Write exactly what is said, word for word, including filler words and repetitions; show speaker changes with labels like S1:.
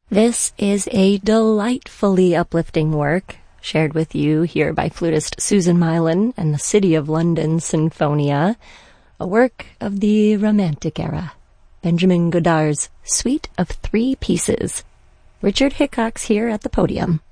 S1: This is a delightfully uplifting work, shared with you here by flutist Susan Mylan and the City of London Sinfonia, a work of the Romantic era, Benjamin Godard's Suite of Three Pieces. Richard Hickox here at the podium.